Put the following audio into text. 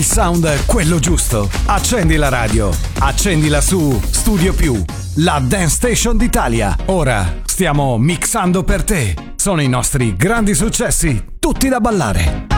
Il sound è quello giusto. Accendi la radio. Accendila su Studio Più, la dance station d'Italia. Ora stiamo mixando per te. Sono i nostri grandi successi, tutti da ballare.